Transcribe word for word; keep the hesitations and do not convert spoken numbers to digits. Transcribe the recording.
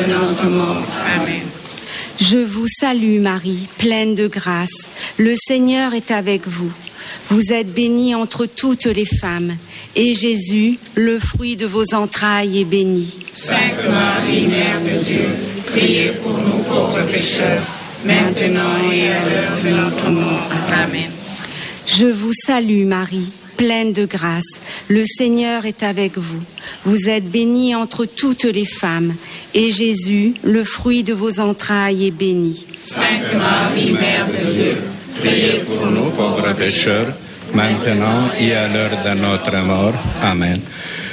notre mort. Amen. Je vous salue Marie, pleine de grâce. Le Seigneur est avec vous. Vous êtes bénie entre toutes les femmes, et Jésus, le fruit de vos entrailles, est béni. Sainte Marie, Mère de Dieu, priez pour nous pauvres pécheurs, maintenant et à l'heure de notre mort. Amen. Je vous salue Marie, pleine de grâce. Le Seigneur est avec vous. Vous êtes bénie entre toutes les femmes, et Jésus, le fruit de vos entrailles, est béni. Sainte Marie, Mère de Dieu, priez pour nous pauvres pécheurs, maintenant et à l'heure de notre mort. Amen.